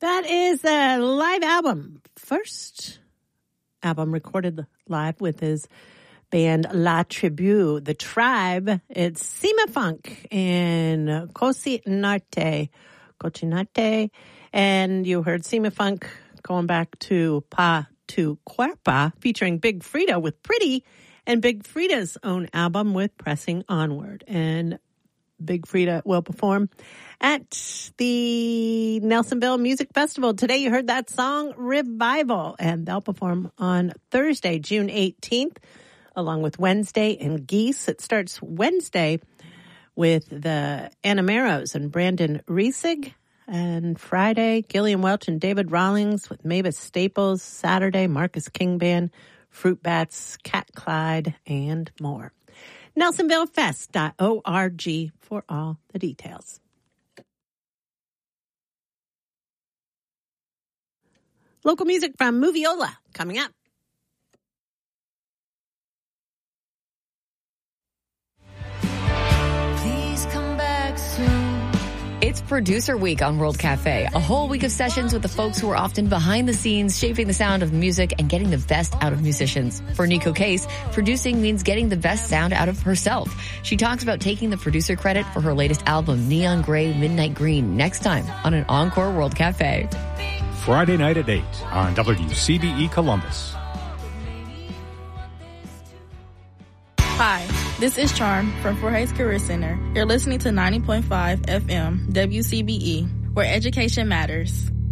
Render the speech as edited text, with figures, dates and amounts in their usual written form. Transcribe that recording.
That is a live album. First album recorded live with his band La Tribu, The Tribe. It's Sima Funk in Cochinate. And you heard Sima Funk going back to Pa Tu Cuerpa, featuring Big Frida with Pretty, and Big Frida's own album with Pressing Onward. And Big Frida will perform at the Nelsonville Music Festival. Today you heard that song, Revival, and they'll perform on Thursday, June 18th, along with Wednesday and Geese. It starts Wednesday with the Anameros and Brandon Riesig, and Friday, Gillian Welch and David Rawlings with Mavis Staples. Saturday, Marcus King Band, Fruit Bats, Cat Clyde, and more. NelsonvilleFest.org for all the details. Local music from Moviola coming up. Please come back soon. It's Producer Week on World Cafe, a whole week of sessions with the folks who are often behind the scenes, shaping the sound of music and getting the best out of musicians. For Nico Case, producing means getting the best sound out of herself. She talks about taking the producer credit for her latest album, Neon Gray, Midnight Green, next time on an Encore World Cafe. Friday night at 8 on WCBE Columbus. Hi, this is Charm from Fort Hays Career Center. You're listening to 90.5 FM WCBE, where education matters.